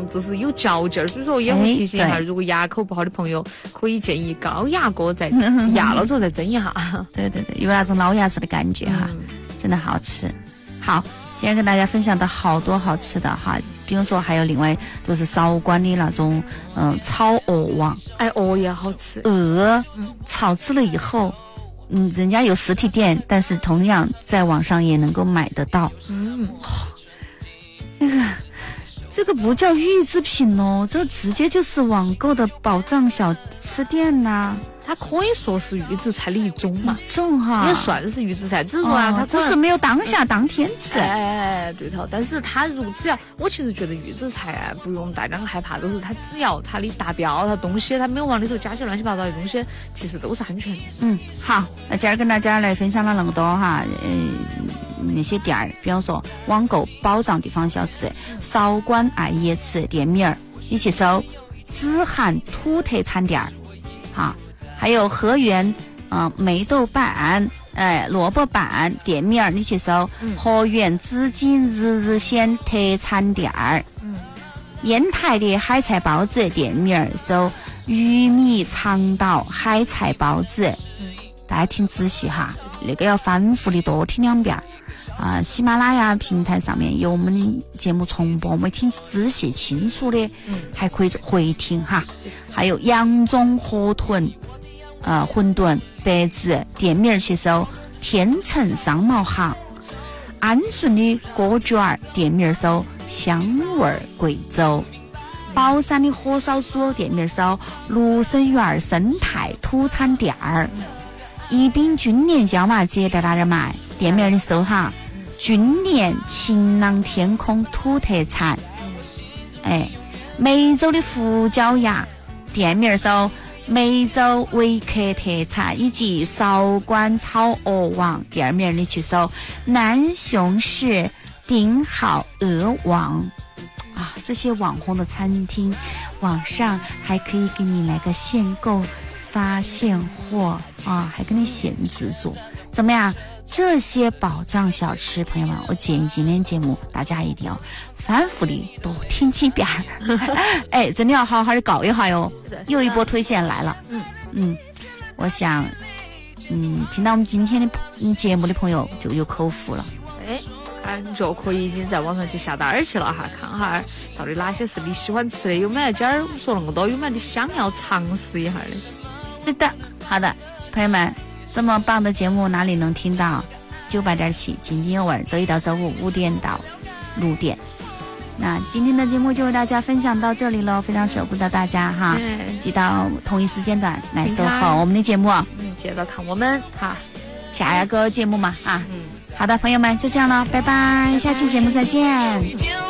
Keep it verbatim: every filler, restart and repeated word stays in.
常就是有嚼劲儿，所以说也会提醒一下，如果牙口不好的朋友，可以建议高压锅再压了之后再蒸一下。 对对对，有那种老牙齿的感觉哈，嗯、真的好吃。好，今天跟大家分享的好多好吃的哈，比如说还有另外就是韶关的那种嗯炒鹅王， 哎鹅也好吃， 鹅炒制了以后。嗯，人家有实体店，但是同样在网上也能够买得到。 嗯， 哦、这个这个不叫预制品哦，这直接就是网购的宝藏小吃店呐、啊。 它可以说是预制菜的一种嘛， 一种哈， 也算是预制菜，只是说啊， 哦、 它只是没有当下、嗯、当天吃。 哎，对头。但是它如只要，我其实觉得预制菜啊，不用大家害怕，都是它只要它的达标，它东西它没有往里头加些乱七八糟的东西，其实都是安全的。 嗯，好，那今儿跟大家来分享了那么多哈，嗯、呃，那些店儿，比方说网购宝藏地方小吃，韶关爱椰吃店名儿，你去搜紫涵土特产店儿，哈。还有河源啊、呃、梅豆瓣哎萝卜瓣店面你去搜、嗯、河源紫金日日鲜特产店儿，嗯，烟台的海菜包子店面搜鱼米长岛海菜包子，嗯，大家听仔细哈，那个要反复的多听两遍啊、呃。喜马拉雅平台上面有我们的节目重播，我们听仔细清楚的，嗯，还可以回听哈。还有扬中河豚。呃，馄饨、白子店面去搜天成商贸行，安顺的锅卷儿店面搜香味贵州，宝山的火烧酥店面搜芦笙园生态土产店儿，宜宾军联椒麻鸡在哪儿买？店面的搜哈，军联晴朗天空土特产，哎，梅州的胡椒鸭店面搜。梅州维克特产以及韶关炒鹅王店儿面你去搜南雄市顶好鹅王啊，这些网红的餐厅网上还可以给你来个限购发现货啊，还给你限制住，怎么样？这些宝藏小吃，朋友们，我建议今天节目大家一定要反复的多听几遍哎，真的要好好的搞一下哟。又一波推荐来了。嗯嗯，我想，嗯，听到我们今天的节目的朋友就有口福了。 哎，看就可以已经在网上去下单去了哈，看哈到底哪些是你喜欢吃的，有没有今儿说那么多，有没有你想要尝试一下的？ 是的，好的，朋友们，这么棒的节目哪里能听到？九八点七，津津有味，周一到周五五点到六点。那今天的节目就为大家分享到这里了，非常舍不得大家哈，记到同一时间段来收看我们的节目， 嗯，接着看我们哈下一个节目嘛啊，嗯，好的，朋友们就这样了，拜拜，下期节目再见。